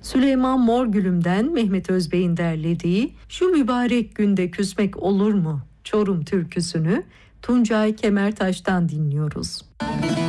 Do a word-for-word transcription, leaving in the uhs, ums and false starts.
Süleyman Morgülüm'den Mehmet Özbey'in derlediği "Şu mübarek günde küsmek olur mu?" Çorum türküsünü Tuncay Kemertaş'tan dinliyoruz.